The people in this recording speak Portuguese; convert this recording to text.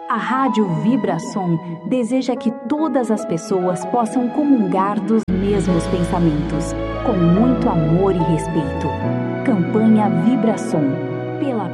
A Rádio Vibração deseja que todas as pessoas possam comungar dos mesmos pensamentos, com muito amor e respeito. Campanha Vibração, pela